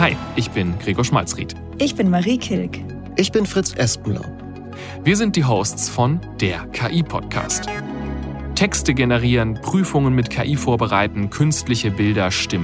Hi, ich bin Gregor Schmalzried. Ich bin Marie Kilk. Ich bin Fritz Espenlaub. Wir sind die Hosts von der KI-Podcast. Texte generieren, Prüfungen mit KI vorbereiten, künstliche Bilder, Stimmen